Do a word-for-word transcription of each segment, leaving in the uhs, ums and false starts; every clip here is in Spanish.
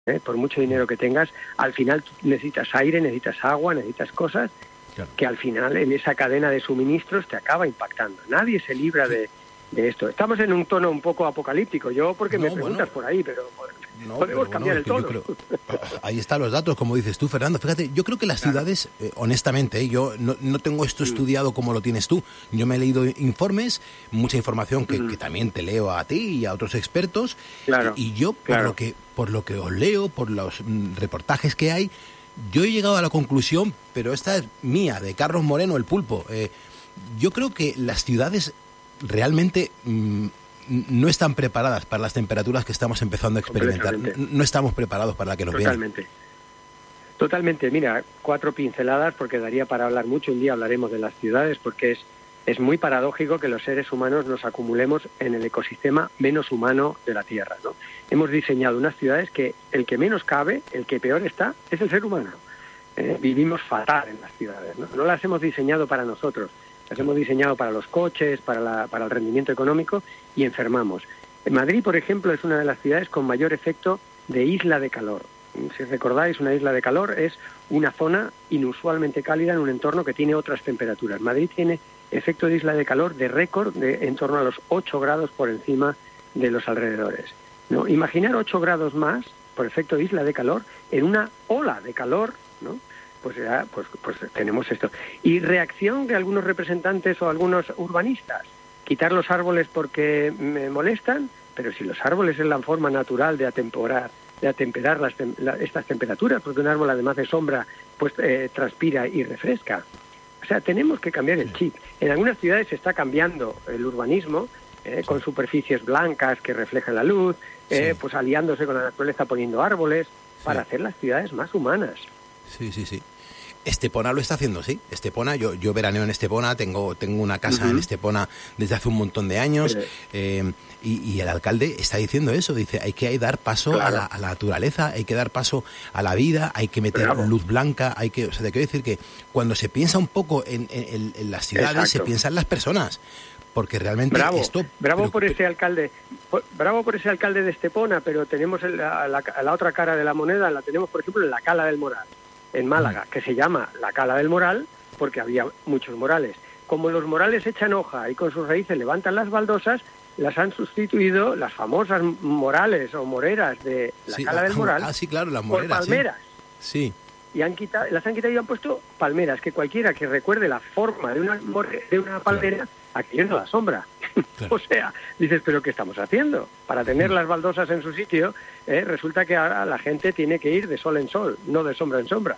¿eh? Por mucho dinero que tengas, al final necesitas aire, necesitas agua, necesitas cosas claro. que al final en esa cadena de suministros te acaba impactando. Nadie se libra de, de esto. Estamos en un tono un poco apocalíptico, yo porque no, me preguntas bueno, por ahí, pero no, podemos pero cambiar bueno, el tono. Creo, ahí están los datos, como dices tú, Fernando. Fíjate, yo creo que las claro. ciudades, eh, honestamente, eh, yo no, no tengo esto estudiado como lo tienes tú. Yo me he leído informes, mucha información que, mm. que también te leo a ti y a otros expertos. Claro. Y, y yo, por claro. lo que por lo que os leo, por los mm, reportajes que hay, yo he llegado a la conclusión, pero esta es mía, de Carlos Moreno, el Pulpo. Eh, yo creo que las ciudades realmente mm, no están preparadas para las temperaturas que estamos empezando a experimentar. No estamos preparados para la que nos viene. Totalmente. Totalmente. Mira, cuatro pinceladas, porque daría para hablar mucho. Un día hablaremos de las ciudades, porque es, es muy paradójico que los seres humanos nos acumulemos en el ecosistema menos humano de la Tierra, ¿no? Hemos diseñado unas ciudades que el que menos cabe, el que peor está, es el ser humano. Eh, vivimos fatal en las ciudades, ¿no? No las hemos diseñado para nosotros. Las hemos diseñado para los coches, para, la, para el rendimiento económico y enfermamos. En Madrid, por ejemplo, es una de las ciudades con mayor efecto de isla de calor. Si recordáis, una isla de calor es una zona inusualmente cálida en un entorno que tiene otras temperaturas. Madrid tiene efecto de isla de calor de récord de en torno a los ocho grados por encima de los alrededores, ¿no? Imaginar ocho grados más por efecto de isla de calor en una ola de calor, ¿no? Pues ya, pues, pues tenemos esto. Y reacción de algunos representantes o algunos urbanistas, quitar los árboles porque me molestan, pero si los árboles es la forma natural de atemperar, de atemperar las, la, estas temperaturas, porque un árbol además de sombra, pues eh, transpira y refresca. O sea, tenemos que cambiar el chip. En algunas ciudades se está cambiando el urbanismo, eh, con superficies blancas que reflejan la luz, eh, sí. pues aliándose con la naturaleza poniendo árboles, sí. para hacer las ciudades más humanas. Sí, sí, sí. Estepona lo está haciendo, sí. Estepona, yo, yo veraneo en Estepona, tengo, tengo una casa uh-huh. en Estepona desde hace un montón de años, sí. eh, y, y el alcalde está diciendo eso, dice, hay que dar paso claro. a, la, a la naturaleza, hay que dar paso a la vida, hay que meter Bravo. luz blanca, hay que, o sea, te quiero decir que cuando se piensa un poco en, en, en las ciudades, Exacto. se piensa en las personas. Porque realmente bravo, esto... Bravo pero, por ese alcalde, por, bravo por ese alcalde de Estepona, pero tenemos la, la, la otra cara de la moneda, la tenemos, por ejemplo, en la Cala del Moral, en Málaga, que se llama la Cala del Moral porque había muchos morales. Como los morales echan hoja y con sus raíces levantan las baldosas, las han sustituido las famosas morales o moreras de la sí, Cala del Moral ah, sí, claro, las moreras, por palmeras. Sí. sí. Y han quitado, las han quitado y han puesto palmeras, que cualquiera que recuerde la forma de una, de una palmera, claro. aquello no la sombra. Claro. O sea, dices, ¿pero qué estamos haciendo? Para tener las baldosas en su sitio, eh, resulta que ahora la gente tiene que ir de sol en sol, no de sombra en sombra.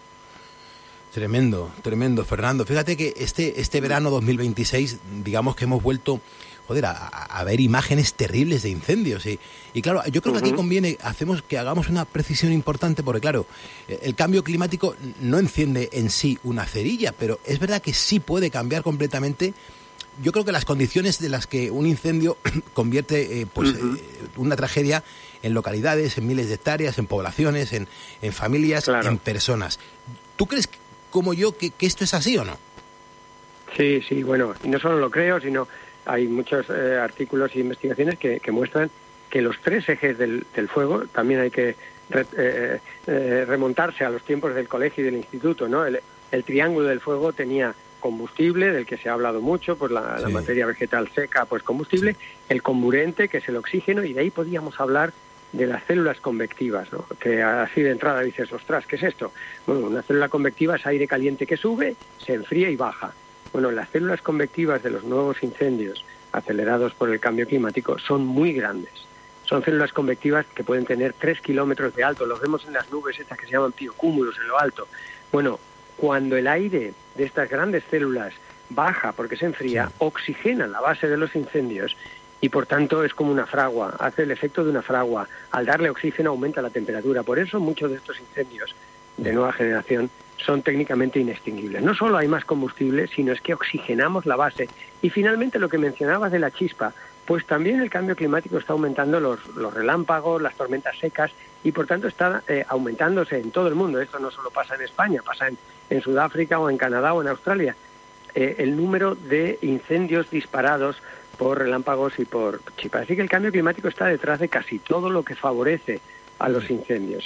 Tremendo, tremendo, Fernando. Fíjate que este, este verano dos mil veintiséis, digamos que hemos vuelto... joder, a, a ver imágenes terribles de incendios. Y, y claro, yo creo uh-huh. que aquí conviene, hacemos que hagamos una precisión importante, porque claro, el cambio climático no enciende en sí una cerilla, pero es verdad que sí puede cambiar completamente. Yo creo que las condiciones de las que un incendio convierte eh, pues uh-huh. eh, una tragedia en localidades, en miles de hectáreas, en poblaciones, en, en familias, claro. en personas. ¿Tú crees, como yo, que, que esto es así o no? Sí, sí, bueno, y no solo lo creo, sino... hay muchos eh, artículos e investigaciones que, que muestran que los tres ejes del, del fuego, también hay que re, eh, eh, remontarse a los tiempos del colegio y del instituto, ¿no? El, el triángulo del fuego tenía combustible, del que se ha hablado mucho, pues la, sí. la materia vegetal seca, pues combustible, sí. el comburente, que es el oxígeno, y de ahí podíamos hablar de las células convectivas, ¿no? Que así de entrada dices, ostras, ¿qué es esto? Bueno, una célula convectiva es aire caliente que sube, se enfría y baja. Bueno, las células convectivas de los nuevos incendios acelerados por el cambio climático son muy grandes. Son células convectivas que pueden tener tres kilómetros de alto. Los vemos en las nubes estas que se llaman piocúmulos en lo alto. Bueno, cuando el aire de estas grandes células baja porque se enfría, sí. oxigena la base de los incendios y por tanto es como una fragua, hace el efecto de una fragua. Al darle oxígeno aumenta la temperatura. Por eso muchos de estos incendios de nueva generación son técnicamente inextinguibles. No solo hay más combustible, sino es que oxigenamos la base. Y finalmente lo que mencionabas de la chispa, pues también el cambio climático está aumentando los, los relámpagos, las tormentas secas, y por tanto está eh, aumentándose en todo el mundo. Esto no solo pasa en España, pasa en, en Sudáfrica o en Canadá o en Australia. Eh, el número de incendios disparados por relámpagos y por chispas. Así que el cambio climático está detrás de casi todo lo que favorece a los incendios.